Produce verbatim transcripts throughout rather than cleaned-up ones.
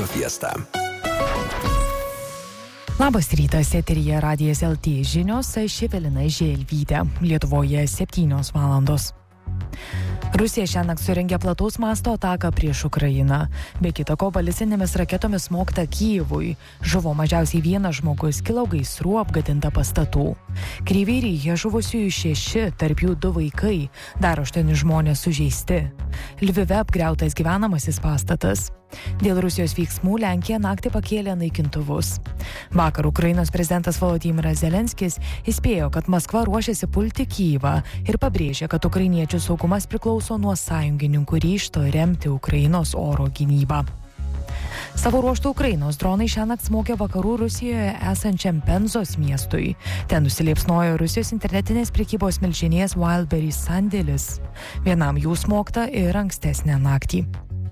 Radio Fiesta. Labas rytas, eteryje Radijas L T žinios, aš Evelina Želvytė. Lietuvoje septynios valandos. Rusija šiąnakt surengė plataus masto ataką prieš Ukrainą. Be kita ko, balistinėmis raketomis smogta Kijevui. Žuvo mažiausiai vienas žmogus, kilo gaisrų, apgadinta pastatų. Kryvyryje žuvusiųjų šeši, tarp jų du vaikai, dar aštuoni žmonės sužeisti. Lvive apgriautas gyvenamasis pastatas. Dėl Rusijos veiksmų Lenkija naktį pakėlė naikintuvus. Vakar Ukrainos prezidentas Volodymyras Zelenskis įspėjo, kad Maskva ruošiasi pulti Kijevą ir pabrėžė, kad ukrainiečių saugumas priklauso nuo sąjungininkų ryžto remti Ukrainos oro gynybą. Savo ruožtų Ukrainos dronai šiąnakt smogė vakarų Rusijoje esančiam Penzos miestui. Ten nusiliepsnojo Rusijos internetinės prekybos milžinės Wildberries sandėlis. Vienam jų smogta ir ankstesnę naktį.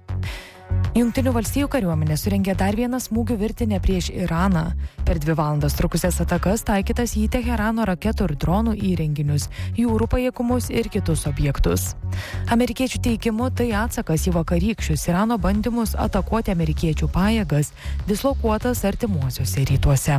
Jungtinių valstijų kariuomenė surengė dar vieną smūgių virtinę prieš Iraną. Per dvi valandas trukusias atakas taikytas į Teherano raketų ir dronų įrenginius, jūrų pajėgumus ir kitus objektus. Amerikiečių teigimu tai atsakas į vakarykščius Irano bandymus atakuoti amerikiečių pajėgas dislokuotas artimuosiuose rytuose.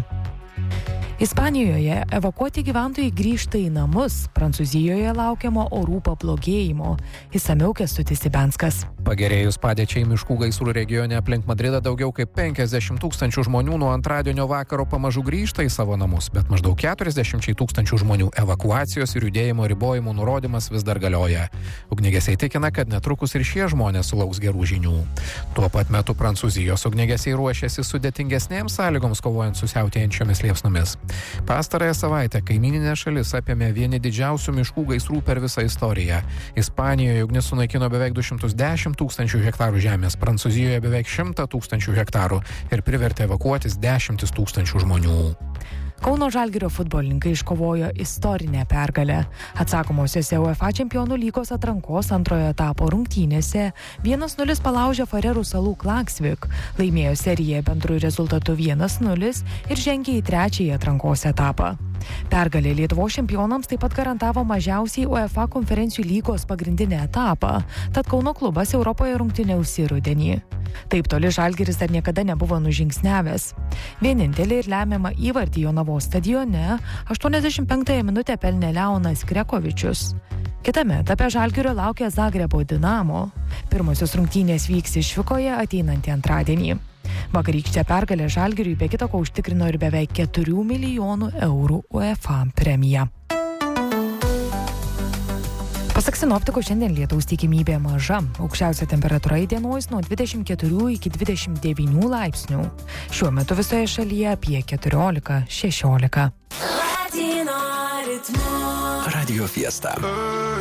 Ispanijoje evakuoti gyventojai grįžta į namus, Prancūzijoje laukiama orų pablogėjimo. Išsamiau Kęstutis Ibenskas. Pagerėjus padėčiai miškų gaisrų regione aplink Madridą daugiau kaip penkiasdešimt tūkstančių žmonių nuo antradienio vakaro pamažu grįžta į savo namus, bet maždaug keturiasdešimt tūkstančių žmonių evakuacijos ir judėjimo ribojimų nurodymas vis dar galioja. Ugniagesiai tikina, kad netrukus ir šie žmonės sulauks gerų žinių. Tuo pat metu Prancūzijos ugniagesiai ruošiasi sudėtingesnėms sąlygoms kovojant su siautėjančiomis liepsnomis. Pastarąją savaitę kaimyninė šalis apėmė vieni didžiausių miškų gaisrų per visą istoriją. Ispanijoje ugnis sunaikino beveik du šimtus dešimt tūkstančių hektarų žemės, Prancūzijoje beveik šimtą tūkstančių hektarų ir privertė evakuotis dešimtis tūkstančių žmonių. Kauno Žalgirio futbolininkai iškovojo istorinę pergalę. Atsakomosiose UEFA čempionų lygos atrankos antrojo etapo rungtynėse vienas nulis palaužė Farerų salų Klaksvik, laimėjo seriją bendru rezultatu vienas nulis ir žengė į trečiąjį atrankos etapą. Pergalė Lietuvos čempionams taip pat garantavo mažiausiai UEFA konferencijų lygos pagrindinį etapą, tad Kauno klubas Europoje rungtyniausi rudenį. Taip toli Žalgiris dar niekada nebuvo nužingsniavęs. Vienintelį ir lemiamą įvartį Jonavos stadione aštuoniasdešimt penktąją minutę pelnė Leonas Krekovičius. Kitame etape Žalgirio laukia Zagrebo Dinamo. Pirmosios rungtynės vyks išvykoje ateinantį antradienį. Vakarykštę pergalę Žalgiriui be kita ko užtikrino ir beveik keturių milijonų eurų UEFA premiją. Pasak sinoptikų, šiandien lietaus tikimybė maža. Aukščiausia temperatūra įdienojus nuo dvidešimt keturių iki dvidešimt devynių laipsnių. Šiuo metu visoje šalyje apie keturiolika šešiolika. Radio Fiesta.